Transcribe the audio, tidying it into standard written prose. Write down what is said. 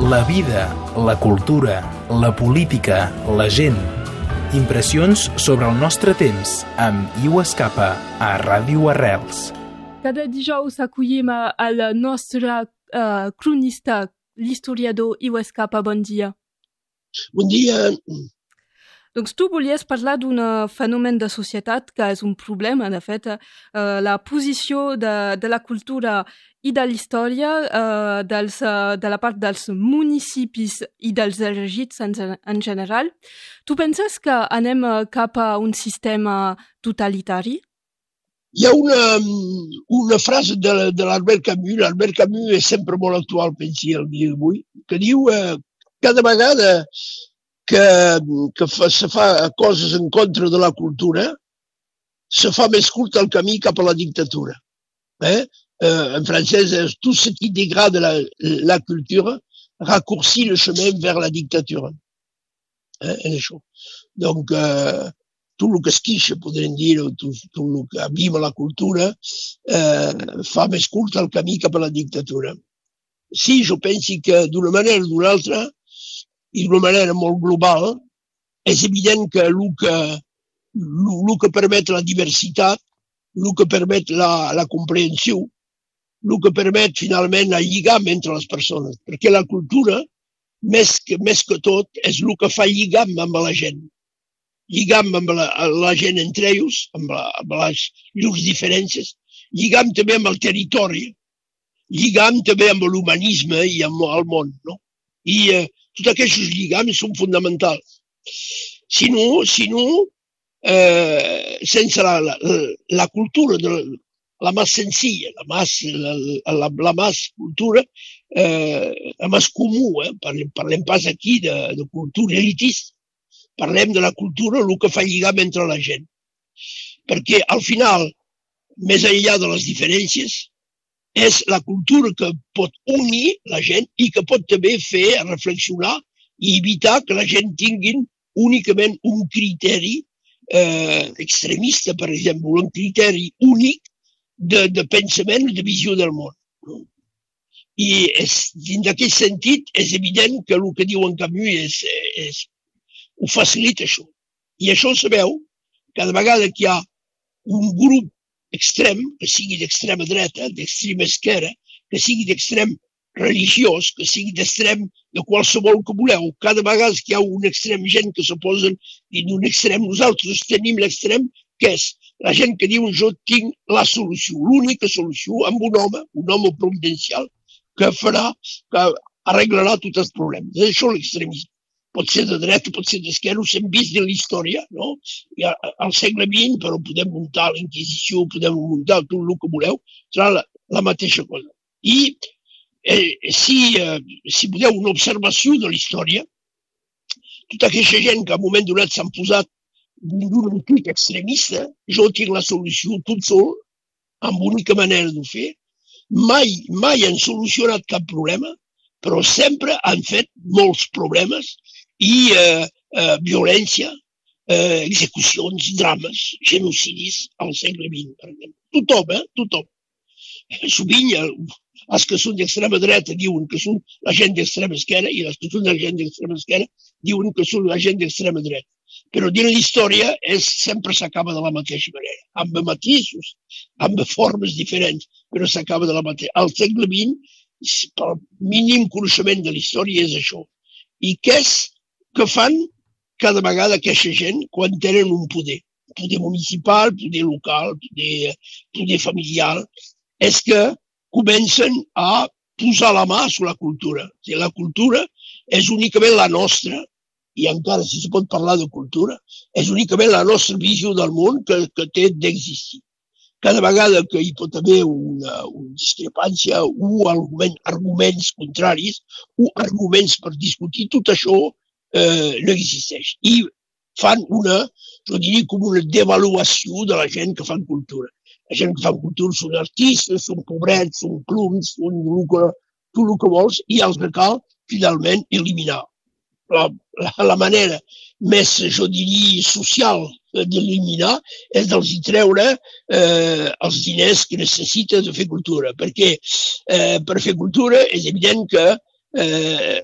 La vida, la cultura, la política, la gent. Impressions sobre el nostre temps amb Iu Escapa a Ràdio Arrels. Cada dijous acollim el nostre cronista, l'historiador Iu Escapa. Bon dia. Bon dia. Doncs tu volies parlar d'un fenomen de societat que és un problema, de fet, la posició de la cultura i de la història de la part dels municipis i dels elegits en general. Tu penses que anem cap a un sistema totalitari? Hi ha una frase de l'Albert Camus, l'Albert Camus és sempre molt actual, pensi el dia d'avui, que diu cada vegada que se fa coses en contra de la cultura, se fa més curt el camí cap a la dictatura. En francès és tout ce qui dégrade la culture raccourcit le chemin vers la dictature. És això. Donc, tot el que es quixa, podríem dir, tot el que avima la cultura, fa més curt el camí cap a la dictatura. Sí, jo penso que d'una manera o d'una altra, i d'una manera molt global, és evident que el que permet la diversitat, el que permet la comprensió, el que permet finalment el lligam entre les persones, perquè la cultura, més que tot, és el que fa lligam amb la gent. Lligam amb la gent entre ells, amb les llurs diferències, lligam també amb el territori, lligam també amb l'humanisme i amb el món. I tots aquests lligams són fonamentals. Si no, sense la cultura, la més senzilla, la més cultura, la més comú, parlem pas aquí de cultura elitista, parlem de la cultura, el que fa lligam entre la gent. Perquè al final, més enllà de les diferències, és la cultura que pot unir la gent i que pot també fer reflexionar i evitar que la gent tingui únicament un criteri extremista, per exemple, un criteri únic de pensament i de visió del món. I dins d'aquest sentit és evident que el que diu en Camus ho facilita això. I això se veu cada vegada que hi ha un grup extrem, que sigui d'extrema dreta, d'extrema esquerra, que sigui d'extrem religiós, que sigui d'extrem de qualsevol que voleu. Cada vegada que hi ha un extrem, gent que se posen dins d'un extrem, nosaltres tenim l'extrem, que és la gent que diu jo tinc la solució, l'única solució, amb un home providencial, que arreglarà tots els problemes. És això l'extremisme. Pot ser de dreta, pot ser d'esquerra, ho hem vist de la història, no? Al segle XX, però podem muntar la Inquisició, podem muntar tot el que voleu, serà la mateixa cosa. I si podeu una observació de la història, tota aquesta gent que a un moment donat s'han posat d'un antic extremista, jo tinc la solució tot sol, amb única manera de fer, mai han solucionat cap problema, però sempre han fet molts problemes i violència, execucions, drames, genocidis al segle XX, per exemple. Tothom. Sovint els que són d'extrema dreta diuen que són la gent d'extrema esquerra i els que són la gent d'extrema esquerra diuen que són la gent d'extrema dreta. Però dins la història sempre s'acaba de la mateixa manera, amb matisos, amb formes diferents, però s'acaba de la mateixa. Al segle XX, pel mínim coneixement de la història és això. I què és que fan cada vegada aquesta gent quan tenen un poder municipal, poder local, poder familiar, és que comencen a posar la mà sobre la cultura. La cultura és únicament la nostra, i encara si se pot parlar de cultura, és únicament la nostra visió del món que té d'existir. Cada vegada que hi pot haver una discrepància o arguments contraris o arguments per discutir, tot això no existeix. I fan jo diria, com una devaluació de la gent que fan cultura. La gent que fan cultura són artistes, són pobrets, són clubs, són tot el que vols, i els que cal finalment eliminar. La manera més, jo diria, social d'eliminar és dels treure els diners que necessita de fer cultura, perquè per fer cultura és evident que